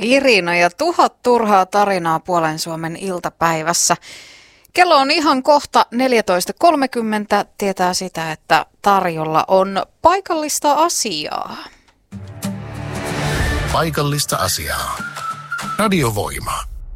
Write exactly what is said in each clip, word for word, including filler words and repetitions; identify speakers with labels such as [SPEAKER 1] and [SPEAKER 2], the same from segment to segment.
[SPEAKER 1] Irina ja tuhat turhaa tarinaa Puolen Suomen iltapäivässä. Kello on ihan kohta neljätoista kolmekymmentä. Tietää sitä, että tarjolla on paikallista asiaa.
[SPEAKER 2] Paikallista asiaa. Radiovoima.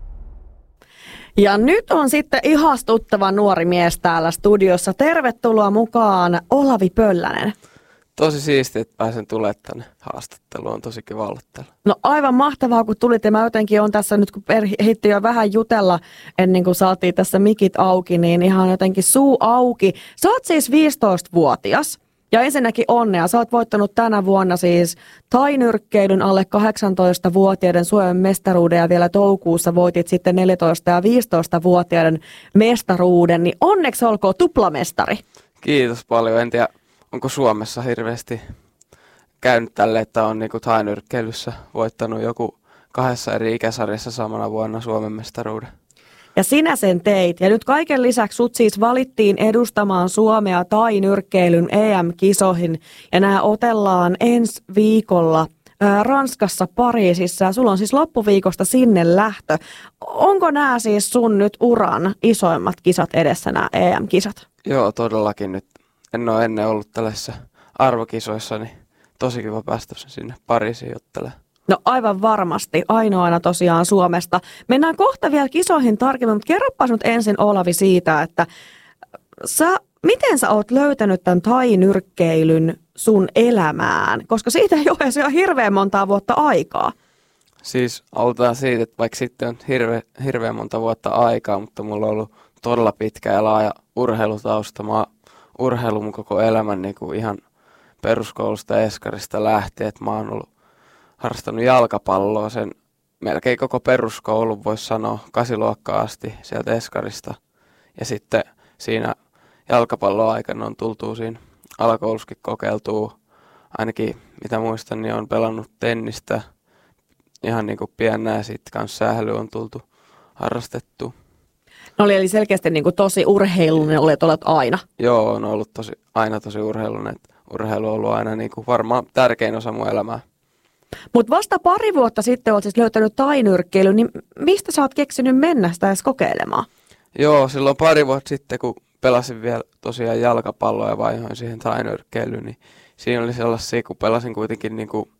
[SPEAKER 3] Ja nyt on sitten ihastuttava nuori mies täällä studiossa. Tervetuloa mukaan, Olavi Pöllänen.
[SPEAKER 4] Tosi siistiä, että pääsen tulemaan tänne haastatteluun. On tosi kiva olla täällä.
[SPEAKER 3] No aivan mahtavaa, kun tulit. Ja mä jotenkin on tässä nyt, kun ehti jo vähän jutella ennen kuin saatiin tässä mikit auki, niin ihan jotenkin suu auki. Sä oot siis viisitoistavuotias. Ja ensinnäkin onnea. Sä oot voittanut tänä vuonna siis tainyrkkeilyn alle kahdeksantoistavuotiaiden Suomen mestaruuden ja vielä toukokuussa voitit sitten neljätoista- ja viisitoistavuotiaiden mestaruuden. Niin onneksi olkoon tuplamestari.
[SPEAKER 4] Kiitos paljon. En tiedä, onko Suomessa hirveästi käynyt tälle, että on niinku tainyrkkeilyssä voittanut joku kahdessa eri ikäsarjassa samana vuonna Suomen mestaruuden.
[SPEAKER 3] Ja sinä sen teit. Ja nyt kaiken lisäksi sut siis valittiin edustamaan Suomea tainyrkkeilyn E M-kisoihin. Ja nämä otellaan ensi viikolla ää, Ranskassa Pariisissa. Ja sulla on siis loppuviikosta sinne lähtö. Onko nämä siis sun nyt uran isoimmat kisat edessä, nämä E M-kisat?
[SPEAKER 4] Joo, todellakin nyt. En ole ennen ollut tällaisissa arvokisoissa, niin tosi kiva päästä sinne Pariisiin ottelemaan.
[SPEAKER 3] No aivan varmasti, ainoana tosiaan Suomesta. Mennään kohta vielä kisoihin tarkemmin, mutta kerropas nyt ensin Olavi siitä, että sä, miten sä oot löytänyt tämän tainyrkkeilyn sun elämään? Koska siitä ei ole se hirveän montaa vuotta aikaa.
[SPEAKER 4] Siis aloitetaan siitä, että vaikka sitten on hirve, hirveän monta vuotta aikaa, mutta mulla on ollut todella pitkä ja laaja urheilutausta. Mä oon urheilu mun koko elämän niin kuin ihan peruskoulusta ja eskarista lähtien, että mä oon ollut harrastanut jalkapalloa sen melkein koko peruskoulun, voisi sanoa, kasiluokkaan asti sieltä eskarista. Ja sitten siinä jalkapalloaikana on tultu siinä alakoulussakin kokeiltua. Ainakin mitä muistan, niin on pelannut tennistä ihan niin kuin piennä ja sitten kanssa sähly on tultu harrastettu.
[SPEAKER 3] No oli eli selkeästi niin kuin tosi urheilullinen olet, olet aina.
[SPEAKER 4] Joo, on ollut tosi, aina tosi urheilullinen. Urheilu on ollut aina niin kuin varmaan tärkein osa mun elämää.
[SPEAKER 3] Mutta vasta pari vuotta sitten olet siis löytänyt tainyrkkeilyn, niin mistä sä oot keksinyt mennä sitä edes kokeilemaan?
[SPEAKER 4] Joo, silloin pari vuotta sitten, kun pelasin vielä tosiaan jalkapalloa ja vaihoin siihen tainyrkkeilyyn, niin siinä oli sellaisia, kun pelasin kuitenkin niin kuin,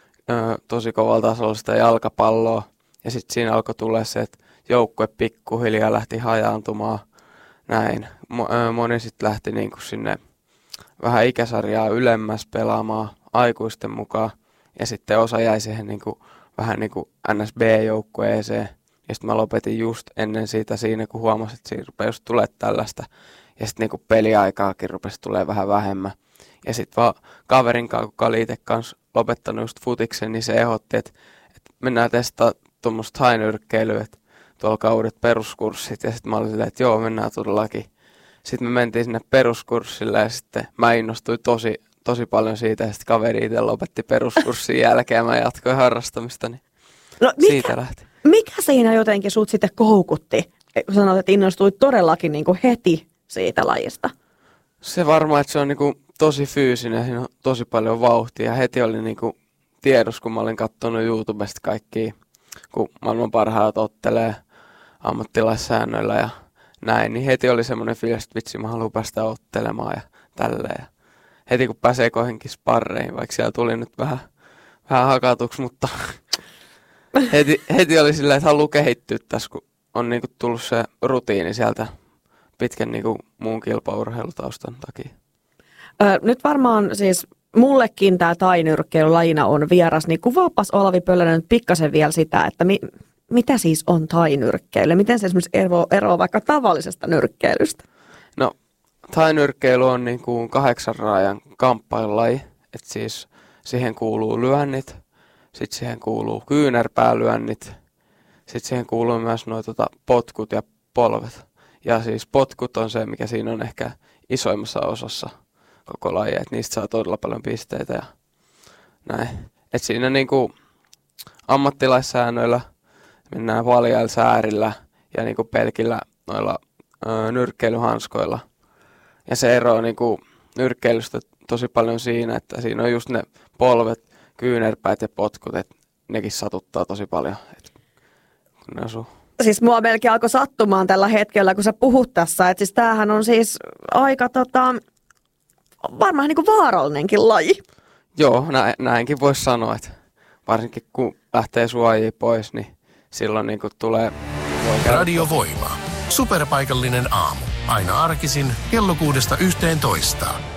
[SPEAKER 4] ö, tosi kovalla tasolla sitä jalkapalloa. Ja sitten siinä alkoi tulla se, että joukkue pikkuhiljaa lähti hajaantumaan näin. Moni sitten lähti niin kuin sinne vähän ikäsarjaa ylemmäs pelaamaan aikuisten mukaan. Ja sitten osa jäi siihen niin kuin, vähän niin kuin N S B-joukkueeseen. Ja sitten mä lopetin just ennen siitä siinä, kun huomasin, että siinä rupeaa just tulemaan tällaista. Ja sitten niin kuin peliaikaakin rupesi tulemaan vähän vähemmän. Ja sitten vaan kaverin kanssa, kun oli itse kanssa lopettanut just futiksen, niin se ehdotti, että, että mennään testaa tuommoista tainyrkkeilyä, että tuolla uudet peruskurssit. Ja sitten mä olin silleen, että joo, mennään todellakin. Sitten me mentiin sinne peruskurssille ja sitten mä innostuin tosi, tosi paljon siitä. Ja sitten kaveri itse lopetti peruskurssin jälkeen ja mä jatkoin harrastamista, niin
[SPEAKER 3] no, mikä,
[SPEAKER 4] siitä lähti.
[SPEAKER 3] Mikä siinä jotenkin sut sitten koukutti? Kun sanoit, että innostuit todellakin niin kuin heti siitä lajista.
[SPEAKER 4] Se varmaan, että se on niin kuin tosi fyysinen, siinä on tosi paljon vauhtia. Heti oli niin kuin tiedos, kun mä olin katsonut YouTubesta kaikkia, kun maailman parhaat ottelee ammattilaissäännöillä ja näin, niin heti oli semmoinen fiilis, että vitsi, mä haluan päästä ottelemaan ja tälleen. Ja heti kun pääsee koihinkin sparreihin, vaikka siellä tuli nyt vähän, vähän hakatuksi, mutta heti, heti oli silleen, että haluaa kehittyä tässä, kun on niinku tullut se rutiini sieltä pitkän niinku muun kilpaurheilutaustan takia.
[SPEAKER 3] Ö, nyt varmaan siis mullekin tämä tainyrkkeily lajina on vieras, niin kuvaapas Olavi Pöllänen nyt pikkasen vielä sitä, että mi, mitä siis on tainyrkkeily? Miten se esimerkiksi eroaa, eroaa vaikka tavallisesta nyrkkeilystä?
[SPEAKER 4] No, tainyrkkeily on niinku kahdeksan raajan kamppailulaji, että siis siihen kuuluu lyönnit, sitten siihen kuuluu kyynärpäälyönnit, sitten siihen kuuluu myös nuo tota, potkut ja polvet. Ja siis potkut on se, mikä siinä on ehkä isoimmassa osassa koko laji, että niistä saa todella paljon pisteitä ja näin. Et siinä niinku ammattilaissäännöillä mennään valjailla säärillä ja niinku pelkillä noilla ö, nyrkkeilyhanskoilla. Ja se ero on niinku nyrkkeilystä tosi paljon siinä, että siinä on just ne polvet, kyynärpäät ja potkut, että nekin satuttaa tosi paljon, et kun ne osuu.
[SPEAKER 3] Siis mua melkein alkoi sattumaan tällä hetkellä, kun sä puhut tässä. Että siis tämähän on siis aika tota, varmaan niin kuin vaarallinenkin laji.
[SPEAKER 4] Joo, nä, näinkin voisi sanoa, että varsinkin kun lähtee suojia pois, niin silloin niin kuin tulee...
[SPEAKER 2] Radio Voima. Superpaikallinen aamu. Aina arkisin kello kuudesta yhteentoista.